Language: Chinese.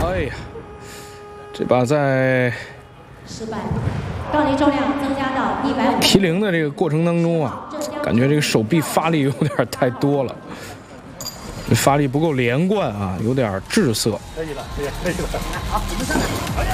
哎呀，这把在失败，杠铃重量增加到150。 提零的这个过程当中啊，感觉这个手臂发力有点太多了，这发力不够连贯啊，有点滞涩。 可以了，可以了。好，我们上来。